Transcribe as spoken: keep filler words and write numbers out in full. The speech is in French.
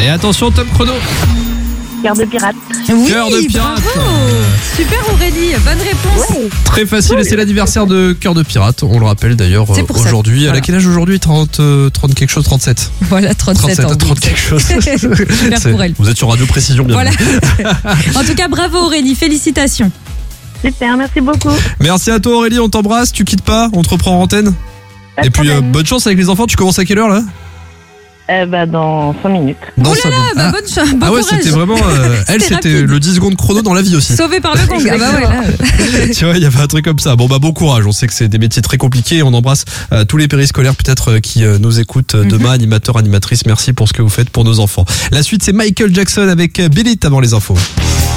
Et attention, top chrono. Cœur de pirate. Oui, Cœur de pirate. bravo. Super Aurélie, bonne réponse. Ouais. Très facile, et c'est l'anniversaire de Cœur de Pirate. On le rappelle d'ailleurs C'est pour ça. aujourd'hui. Elle Voilà. a quel âge aujourd'hui? trente, euh, trente quelque chose, trente-sept. Voilà, trente-sept ans. trente-sept, trente quelque chose. Super C'est- pour elle. Vous êtes sur Radio Précision, bien Voilà. En tout cas, bravo Aurélie, félicitations. Super, merci beaucoup. Merci à toi Aurélie, on t'embrasse, tu quittes pas, on te reprend en antenne. Pas de Et puis euh, problème. bonne chance avec les enfants, tu commences à quelle heure là? Euh, bah, dans cinq minutes. Dans Oh là ça, là, bon. bah, Ah. bonne chance, bon Ah ouais, courage. c'était vraiment. euh, elle, C'était c'était rapide. le dix secondes chrono dans la vie aussi. Sauvé par le gong. Ah bah ouais, là. Tu vois, il y avait un truc comme ça. Bon, bah, bon courage. On sait que c'est des métiers très compliqués. On embrasse euh, tous les périscolaires, peut-être, euh, qui euh, nous écoutent euh, demain, animateurs, animatrices. Merci pour ce que vous faites pour nos enfants. La suite, c'est Michael Jackson avec euh, Beat It avant les infos.